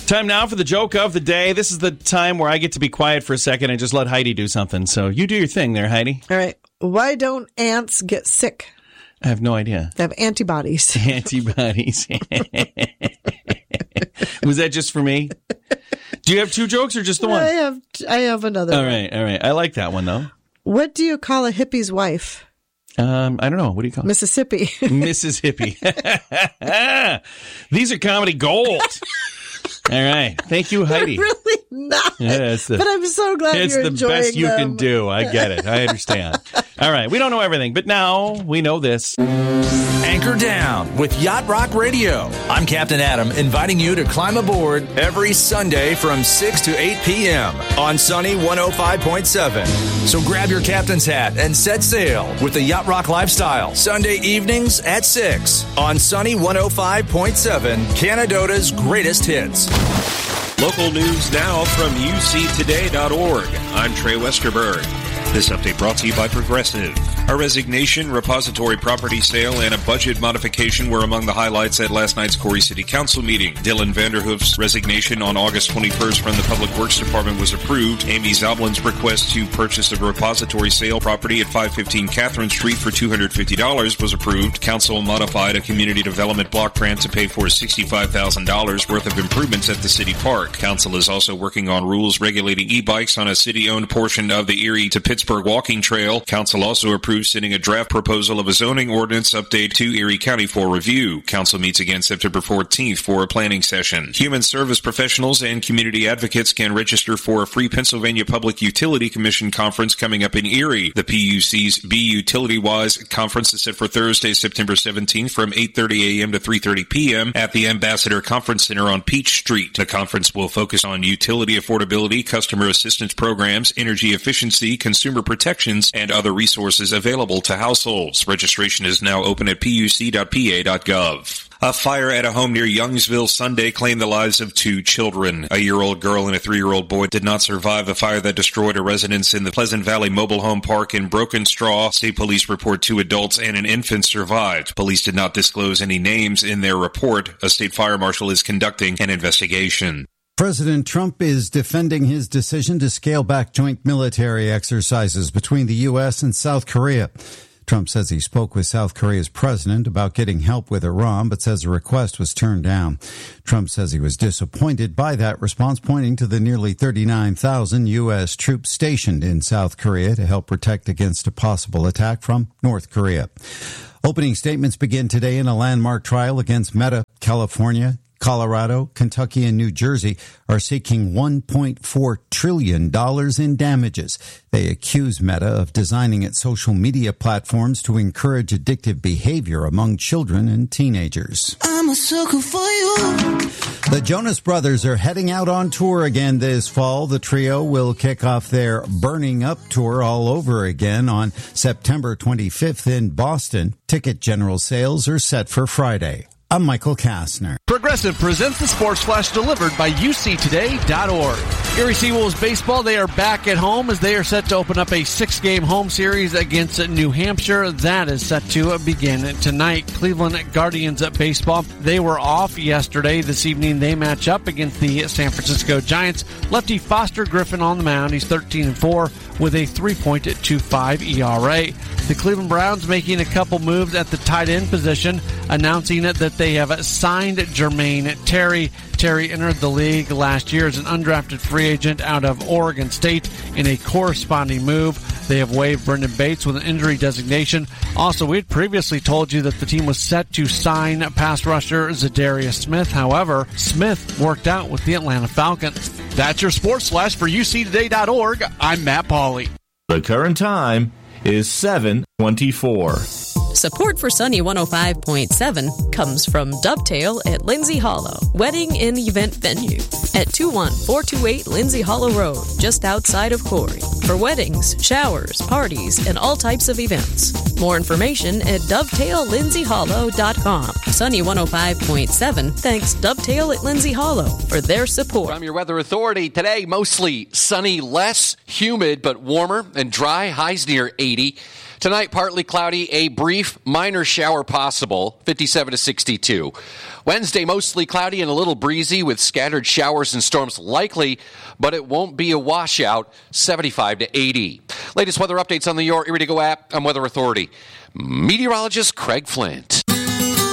Time now for the joke of the day. This is the time where I get to be quiet for a second and just let Heidi do something. So you do your thing there, Heidi. All right. Why don't ants get sick? I have no idea. They have antibodies. Antibodies. Was that just for me? Do you have two jokes or just the one? I have another. All right. I like that one, though. What do you call a hippie's wife? I don't know. What do you call it? Mississippi. Mississippi. These are comedy gold. All right. Thank you, Heidi. They're really not. Yeah, but I'm so glad you're enjoying them. It's the best you can do. I get it. I understand. All right. We don't know everything, but now we know this. Anchor Down with Yacht Rock Radio. I'm Captain Adam, inviting you to climb aboard every Sunday from 6 to 8 p.m. on Sunny 105.7. So grab your captain's hat and set sail with the Yacht Rock lifestyle. Sunday evenings at 6 on Sunny 105.7, Canadota's greatest hits. Local news now from uctoday.org. I'm Trey Westerberg. This update brought to you by Progressive. A resignation, repository property sale, and a budget modification were among the highlights at last night's Corey City Council meeting. Dylan Vanderhoof's resignation on August 21st from the Public Works Department was approved. Amy Zoblin's request to purchase a repository sale property at 515 Catherine Street for $250 was approved. Council modified a community development block grant to pay for $65,000 worth of improvements at the city park. Council is also working on rules regulating e-bikes on a city-owned portion of the Erie to Pittsburgh walking trail. Council also approved sending a draft proposal of a zoning ordinance update to Erie County for review. Council meets again September 14th for a planning session. Human service professionals and community advocates can register for a free Pennsylvania Public Utility Commission conference coming up in Erie. The PUC's Be Utility Wise conference is set for Thursday, September 17th from 8:30 a.m. to 3:30 p.m. at the Ambassador Conference Center on Peach Street. The conference will focus on utility affordability, customer assistance programs, energy efficiency, consumer protections, and other resources available to households. Registration is now open at puc.pa.gov. A fire at a home near Youngsville Sunday claimed the lives of two children. A year-old girl and a 3-year-old boy did not survive the fire that destroyed a residence in the Pleasant Valley Mobile Home Park in Broken Straw. State police report 2 adults and an infant survived. Police did not disclose any names in their report. A state fire marshal is conducting an investigation. President Trump is defending his decision to scale back joint military exercises between the U.S. and South Korea. Trump says he spoke with South Korea's president about getting help with Iran, but says the request was turned down. Trump says he was disappointed by that response, pointing to the nearly 39,000 U.S. troops stationed in South Korea to help protect against a possible attack from North Korea. Opening statements begin today in a landmark trial against Meta. California, Colorado, Kentucky, and New Jersey are seeking $1.4 trillion in damages. They accuse Meta of designing its social media platforms to encourage addictive behavior among children and teenagers. I'm a sucker for you. The Jonas Brothers are heading out on tour again this fall. The trio will kick off their Burning Up tour all over again on September 25th in Boston. Ticket general sales are set for Friday. I'm Michael Kastner. Progressive presents the Sports Flash delivered by uctoday.org. Erie Seawolves baseball, they are back at home as they are set to open up a 6-game home series against New Hampshire. That is set to begin tonight. Cleveland Guardians baseball, they were off yesterday. This evening they match up against the San Francisco Giants. Lefty Foster Griffin on the mound. He's 13-4 with a 3.25 ERA. The Cleveland Browns making a couple moves at the tight end position, announcing that they have signed Jermaine Terry. Terry entered the league last year as an undrafted free agent out of Oregon State. In a corresponding move, they have waived Brendan Bates with an injury designation. Also, we had previously told you that the team was set to sign pass rusher Zadarius Smith. However, Smith worked out with the Atlanta Falcons. That's your Sports Flash for uctoday.org. I'm Matt Pauley. The current time is 7:24. Support for Sunny 105.7 comes from Dovetail at Lindsay Hollow, wedding and event venue at 21428 Lindsay Hollow Road, just outside of Corey. For weddings, showers, parties, and all types of events. More information at dovetaillindsayhollow.com. Sunny 105.7 thanks Dovetail at Lindsay Hollow for their support. From your Weather Authority, today mostly sunny, less humid, but warmer and dry, highs near 80. Tonight, partly cloudy, a brief minor shower possible, 57 to 62. Wednesday, mostly cloudy and a little breezy with scattered showers and storms likely, but it won't be a washout, 75 to 80. Latest weather updates on the Your Erie to Go app and Weather Authority. Meteorologist Craig Flint.